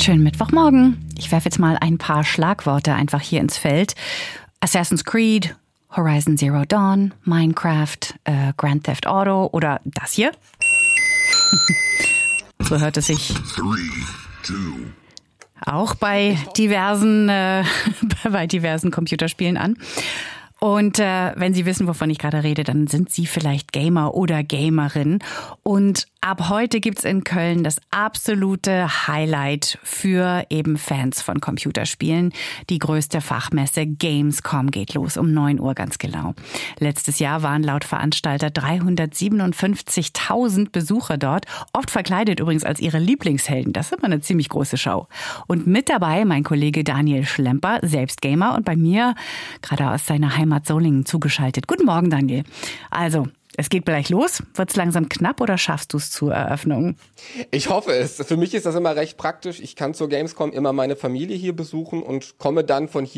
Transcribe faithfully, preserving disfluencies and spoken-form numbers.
Schönen Mittwochmorgen. Ich werfe jetzt mal ein paar Schlagworte einfach hier ins Feld. Assassin's Creed, Horizon Zero Dawn, Minecraft, äh, Grand Theft Auto oder das hier. So hört es sich auch bei diversen, äh, bei diversen Computerspielen an. Und äh, wenn Sie wissen, wovon ich gerade rede, dann sind Sie vielleicht Gamer oder Gamerin. Und ab heute gibt's in Köln das absolute Highlight für eben Fans von Computerspielen. Die größte Fachmesse Gamescom geht los um neun Uhr ganz genau. Letztes Jahr waren laut Veranstalter dreihundertsiebenundfünfzigtausend Besucher dort, oft verkleidet übrigens als ihre Lieblingshelden. Das ist immer eine ziemlich große Show. Und mit dabei mein Kollege Daniel Schlemper, selbst Gamer und bei mir gerade aus seiner Heimat Solingen zugeschaltet. Guten Morgen, Daniel. Also, es geht gleich los. Wird's langsam knapp oder schaffst du es zur Eröffnung? Ich hoffe es. Für mich ist das immer recht praktisch. Ich kann zur Gamescom immer meine Familie hier besuchen und komme dann von hier